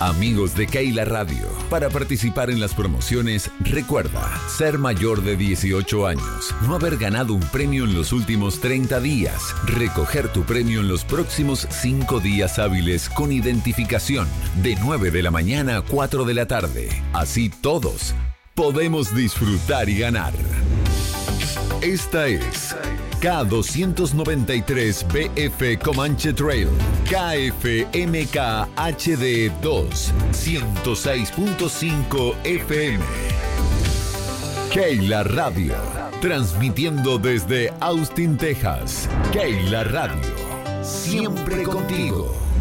Amigos de Keila Radio, para participar en las promociones, recuerda ser mayor de 18 años, no haber ganado un premio en los últimos 30 días, recoger tu premio en los próximos 5 días hábiles con identificación, de 9 de la mañana a 4 de la tarde. Así todos podemos disfrutar y ganar. Esta es K293BF Comanche Trail, KFMK HD 2, 106.5 FM. Keila Radio, transmitiendo desde Austin, Texas. Keila Radio, siempre contigo.